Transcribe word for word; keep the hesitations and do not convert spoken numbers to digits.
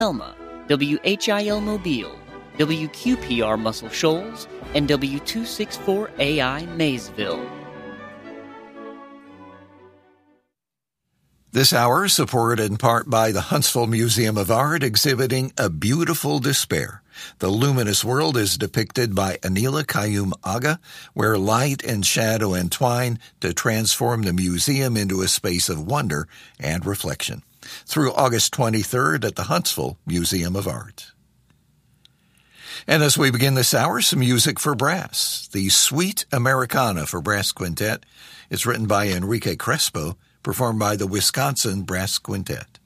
Selma, W H I L Mobile, W Q P R Muscle Shoals, and W two sixty-four A I Maysville. This hour is supported in part by the Huntsville Museum of Art exhibiting A Beautiful Despair. The luminous world is depicted by Anila Kayum Aga, where light and shadow entwine to transform the museum into a space of wonder and reflection. Through August twenty-third at the Huntsville Museum of Art. And as we begin this hour, some music for brass. The Suite Americana for Brass Quintet is written by Enrique Crespo, performed by the Wisconsin Brass Quintet.